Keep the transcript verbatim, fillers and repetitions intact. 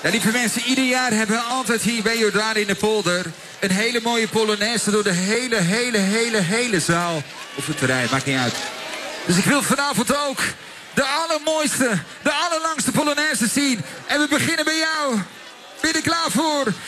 Ja, lieve mensen, ieder jaar hebben we altijd hier bij Jordaan in de polder een hele mooie polonaise door de hele, hele, hele, hele zaal. Of het terrein, maakt niet uit. Dus ik wil vanavond ook de allermooiste, de allerlangste polonaise zien. En we beginnen bij jou. Ben je er klaar voor?